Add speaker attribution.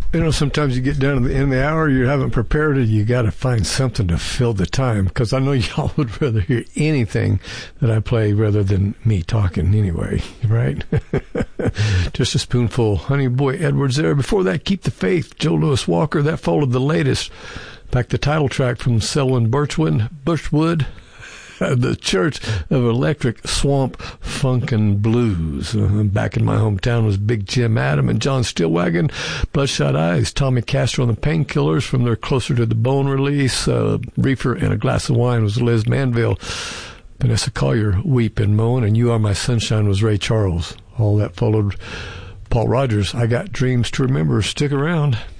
Speaker 1: You know, sometimes you get down to the end of the hour, you haven't prepared it, you got to find something to fill the time, because I know y'all would rather hear anything that I play rather than me talking anyway, right? Just a spoonful. Honey Boy Edwards there. Before that, Keep the Faith, Joe Louis Walker. That followed the latest. Back the title track from Selwyn Birchwood. The Church of Electric Swamp Funkin' Blues. Back in my hometown was Big Jim Adam and John Stillwagon. Bloodshot Eyes, Tommy Castro and the Painkillers from their Closer to the Bone release. Reefer and a Glass of Wine was Liz Manville. Vanessa Collier, Weep and Moan, and You Are My Sunshine was Ray Charles. All that followed Paul Rogers, I Got Dreams to Remember. Stick around.